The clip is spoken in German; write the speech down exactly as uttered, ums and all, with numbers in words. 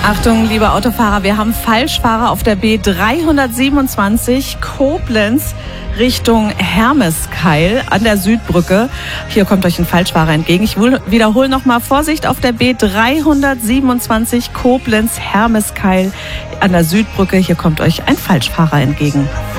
Achtung, liebe Autofahrer, wir haben Falschfahrer auf der B dreihundertsiebenundzwanzig Koblenz Richtung Hermeskeil an der Südbrücke. Hier kommt euch ein Falschfahrer entgegen. Ich wiederhole nochmal, Vorsicht auf der B dreihundertsiebenundzwanzig Koblenz Hermeskeil an der Südbrücke. Hier kommt euch ein Falschfahrer entgegen.